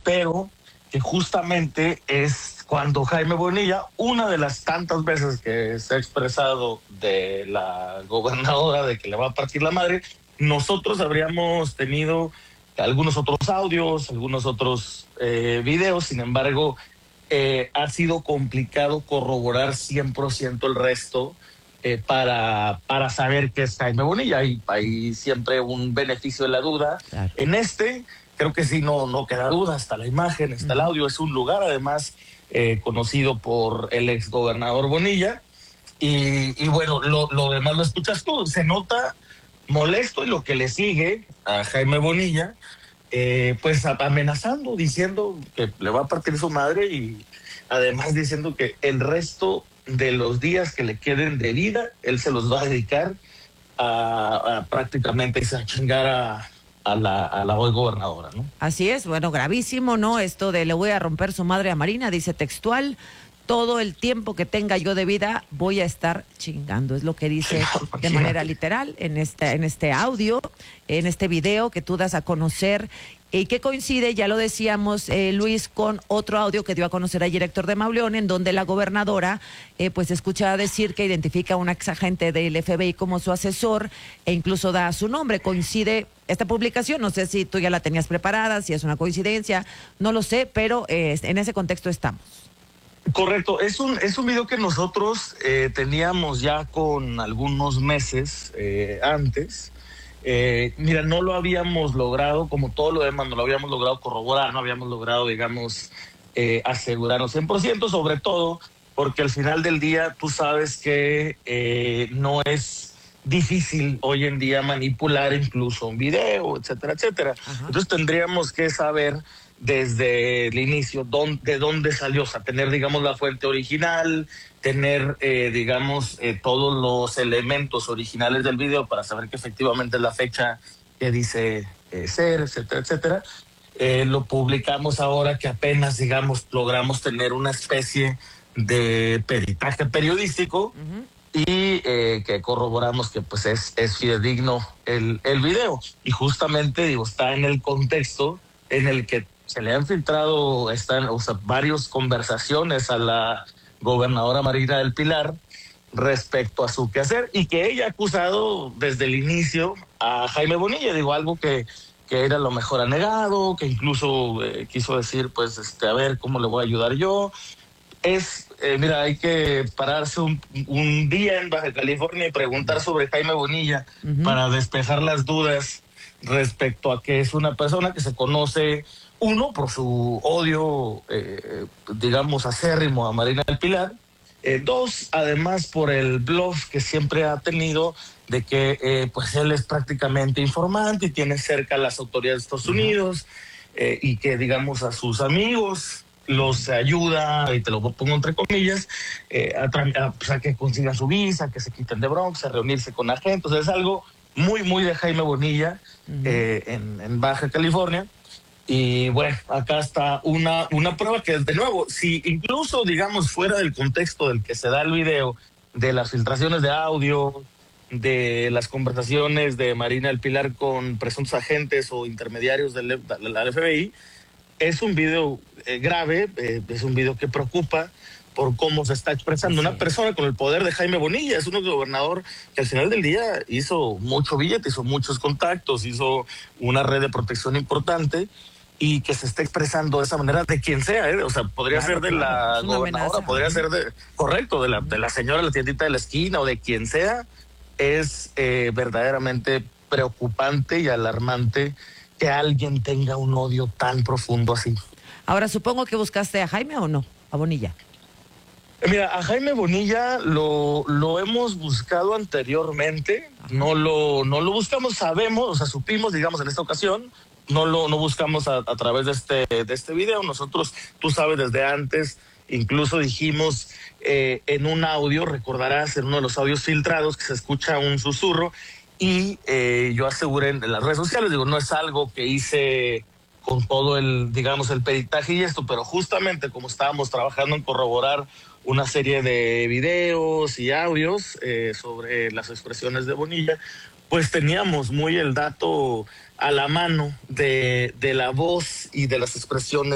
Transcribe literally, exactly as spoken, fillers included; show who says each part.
Speaker 1: pero que justamente es cuando Jaime Bonilla, una de las tantas veces que se ha expresado de la gobernadora de que le va a partir la madre, nosotros habríamos tenido algunos otros audios, algunos otros eh, videos, sin embargo, eh, ha sido complicado corroborar cien por ciento el resto eh, para, para saber qué es Jaime Bonilla. Hay, hay siempre un beneficio de la duda. Claro. En este, creo que sí, no, no queda duda, está la imagen, está uh-huh. el audio, es un lugar además eh, conocido por el exgobernador Bonilla. Y, y bueno, lo, lo demás lo escuchas tú, se nota molesto y lo que le sigue a Jaime Bonilla, eh, pues amenazando, diciendo que le va a partir su madre y además diciendo que el resto de los días que le queden de vida, él se los va a dedicar a, a prácticamente a chingar a, a, la, a la hoy gobernadora, ¿no?
Speaker 2: Así es, bueno, gravísimo, ¿no? Esto de le voy a romper su madre a Marina, dice textual. Todo el tiempo que tenga yo de vida voy a estar chingando, es lo que dice de manera literal en este, en este audio, en este video que tú das a conocer y que coincide, ya lo decíamos, eh, Luis, con otro audio que dio a conocer ayer Héctor de Mauleón, en donde la gobernadora eh, pues escucha decir que identifica a un exagente del F B I como su asesor e incluso da su nombre. Coincide esta publicación, no sé si tú ya la tenías preparada, si es una coincidencia, no lo sé, pero eh, en ese contexto estamos.
Speaker 1: Correcto, es un es un video que nosotros eh, teníamos ya con algunos meses eh, antes. Eh, mira, no lo habíamos logrado, como todo lo demás, no lo habíamos logrado corroborar, no habíamos logrado, digamos, eh, asegurarnos cien por ciento, sobre todo porque al final del día tú sabes que eh, no es difícil hoy en día manipular incluso un video, etcétera, etcétera. Ajá. Entonces tendríamos que saber desde el inicio dónde, de dónde salió, o sea, tener, digamos, la fuente original, tener, eh, digamos, eh, todos los elementos originales del video para saber que efectivamente es la fecha que dice eh, ser, etcétera, etcétera. Eh, lo publicamos ahora que apenas, digamos, logramos tener una especie de peritaje periodístico uh-huh. y eh, que corroboramos que pues es, es fidedigno el, el video. Y justamente, digo, está en el contexto en el que se le han filtrado están, o sea, varias conversaciones a la gobernadora Marina del Pilar respecto a su quehacer y que ella ha acusado desde el inicio a Jaime Bonilla, digo, algo que, que era lo mejor ha negado, que incluso eh, quiso decir, pues, este, a ver, ¿cómo le voy a ayudar yo? Es, eh, mira, hay que pararse un, un día en Baja California y preguntar sobre Jaime Bonilla uh-huh. para despejar las dudas respecto a que es una persona que se conoce, uno, por su odio, eh, digamos, acérrimo a Marina del Pilar, eh, dos, además por el bluff que siempre ha tenido de que eh, pues él es prácticamente informante y tiene cerca a las autoridades de Estados Unidos eh, y que, digamos, a sus amigos los ayuda, y te lo pongo entre comillas, eh, a, a, pues, a que consigan su visa, que se quiten de Bronx, a reunirse con agentes. Es algo muy, muy de Jaime Bonilla uh-huh. eh, en, en Baja California. Y bueno, acá está una, una prueba que, de nuevo, si incluso, digamos, fuera del contexto del que se da el video, de las filtraciones de audio, de las conversaciones de Marina del Pilar con presuntos agentes o intermediarios del, de la F B I, es un video eh, grave, eh, es un video que preocupa por cómo se está expresando sí. una persona con el poder de Jaime Bonilla. Es un gobernador que al final del día hizo mucho billete, hizo muchos contactos, hizo una red de protección importante y que se está expresando de esa manera de quien sea, ¿eh? O sea, podría claro, ser de claro. la gobernadora, amenaza, podría ¿eh? ser de, correcto, de la, de la señora de la tiendita de la esquina o de quien sea. Es eh, verdaderamente preocupante y alarmante que alguien tenga un odio tan profundo así.
Speaker 2: Ahora, supongo que buscaste a Jaime o no, a Bonilla.
Speaker 1: Mira, a Jaime Bonilla lo, lo hemos buscado anteriormente, no lo, no lo buscamos, sabemos, o sea, supimos, digamos, en esta ocasión, no lo no buscamos a, a través de este, de este video. Nosotros, tú sabes, desde antes, incluso dijimos eh, en un audio, recordarás, en uno de los audios filtrados, que se escucha un susurro, y eh, yo aseguré en las redes sociales, digo, no es algo que hice con todo el, digamos, el peritaje y esto, pero justamente como estábamos trabajando en corroborar una serie de videos y audios eh, sobre las expresiones de Bonilla, pues teníamos muy el dato a la mano de, de la voz y de las expresiones